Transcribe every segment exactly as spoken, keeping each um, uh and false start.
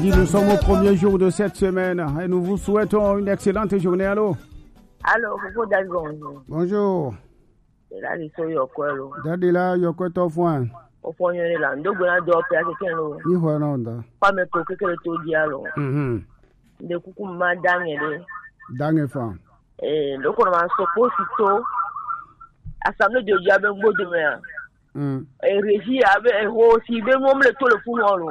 Nous sommes au premier jour de cette semaine et nous vous souhaitons une excellente journée. Allô? Allô, Fofo Daddy, bonjour. Bonjour. Là, ils sont yoko. Daddy là, yoko tofouan. Au fond, il y a là, deux gars d'or, puis avec un lot. Ni hononda. Pas me coquer que le taux dialogue. Mhm. De coucou madame et Dange fan. et le qu'on a suppose to assemblée de diable beau de mer. Mhm. Et régie avec aussi ben moi le taux le fou non.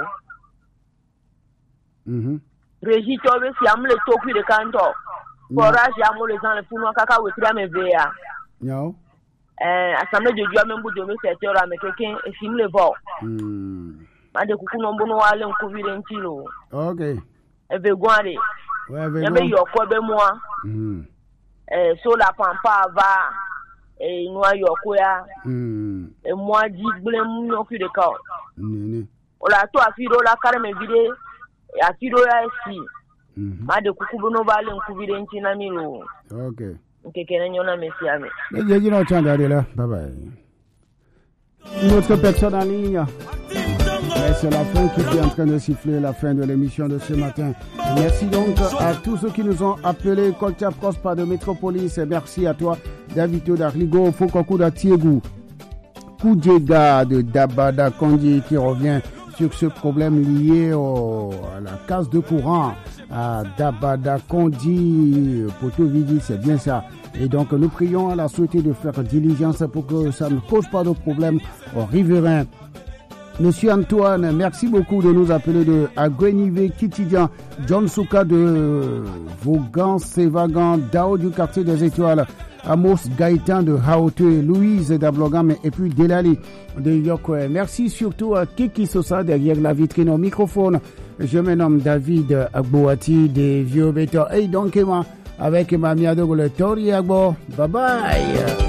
Mhm. Régie to be si am le taux puis de canto. Forage ya mo le gens le fou non kaka we tria me vea. Yo. Eh assemblée de diable beau de mer sept heures avec quelqu'un et film le vol. Mhm. Ma de coucou non bono wale on covid ntilo. OK. E be gware. Ouais, ben. E be yoko be moi. Mhm. Eh so la pampa va et noa yoko ya. Mhm. Et moi dit blem no ku de ka. Nini. Ola to afiro la karme vide afiro ya si. Mhm. Ma de kuku bono vale on covid ntina milo. OK. Nkekene nyona mesiame. Mais je dis non, tiens, Daddy là. Bye bye. Une autre personne en ligne. Et c'est la fin qui est en train de siffler, la fin de l'émission de ce matin. Merci donc à tous ceux qui nous ont appelés. Coltia Prosper de Métropolis. Et merci à toi, David D'Arligo, Fokoku d'Atiegou, Koudjega de Dabada Kondi qui revient sur ce problème lié au, à la casse de courant à Dabada Kondi, Potovidi, c'est bien ça. Et donc nous prions à la société de faire diligence pour que ça ne cause pas de problème aux riverains. Monsieur Antoine, merci beaucoup de nous appeler de Agwenive Kitidian, John Souka de Vaughan, Sévagan, Dao du quartier des Étoiles, Amos Gaëtan de Haute, Louise d'Ablogam et puis Delali de Yokwe. Merci surtout à Kiki Sosa derrière la vitrine au microphone. Je me nomme David Agbouati des Vieux Bétors et donc avec ma miado le Tori Agbo. Bye bye.